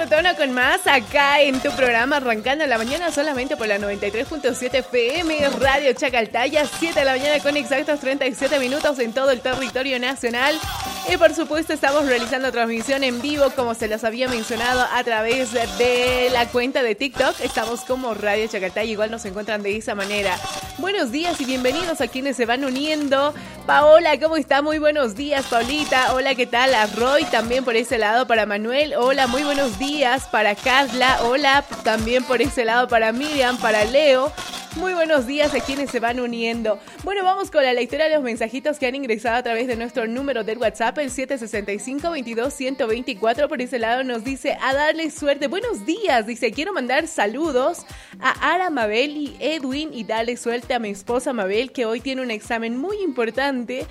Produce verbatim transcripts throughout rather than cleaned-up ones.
retorno con más acá en tu programa Arrancando la Mañana, solamente por la noventa y tres punto siete F M, Radio Chacaltaya, siete de la mañana con exactos treinta y siete minutos en todo el territorio nacional. Y por supuesto estamos realizando transmisión en vivo, como se los había mencionado, a través de la cuenta de TikTok. Estamos como Radio Chacaltaya, igual nos encuentran de esa manera. Buenos días y bienvenidos a quienes se van uniendo. Paola, ¿cómo está? Muy buenos días, Paulita. Hola, ¿qué tal? A Roy, también por ese lado para Manuel. Hola, muy buenos días para Carla. Hola, también por ese lado para Miriam, para Leo. Muy buenos días a quienes se van uniendo. Bueno, vamos con la lectura de los mensajitos que han ingresado a través de nuestro número del WhatsApp, el siete seis cinco, veintidós, ciento veinticuatro. Por ese lado nos dice, a darle suerte. Buenos días, dice, quiero mandar saludos a Ara, Mabel y Edwin y darle suerte a mi esposa Mabel, que hoy tiene un examen muy importante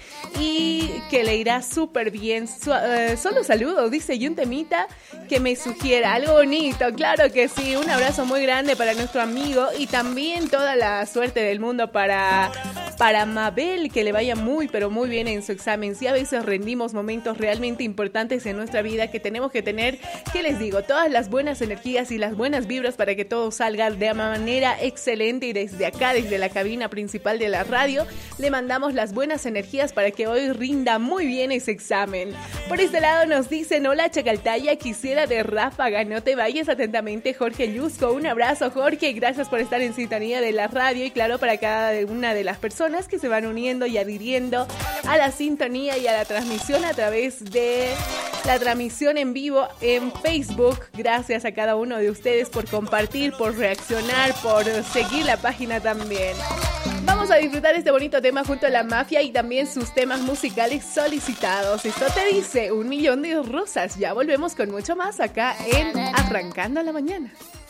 y que le irá súper bien. Su, uh, solo saludos, dice, y un temita que me sugiera algo bonito. Claro que sí, un abrazo muy grande para nuestro amigo y también toda la suerte del mundo para, para Mabel, que le vaya muy pero muy bien en su examen. Sí, a veces rendimos momentos realmente importantes en nuestra vida que tenemos que tener, ¿qué les digo? Todas las buenas energías y las buenas vibras para que todo salga de manera excelente, y desde acá, desde la cabina principal de la radio, le mandamos las buenas energías para que hoy rinda muy bien ese examen. Por este lado nos dicen, hola Chacaltaya, quisiera de Ráfaga, no te vayas, atentamente Jorge Llusco. Un abrazo, Jorge, gracias por estar en sintonía de la radio y claro, para cada una de las personas que se van uniendo y adhiriendo a la sintonía y a la transmisión a través de la transmisión en vivo en Facebook. Gracias a cada uno de ustedes por compartir, por reaccionar, por seguir la página también. Vamos a disfrutar este bonito tema junto a La Mafia y también sus temas musicales solicitados. Esto te dice Un Millón de Rosas. Ya volvemos con mucho más acá en Arrancando la Mañana.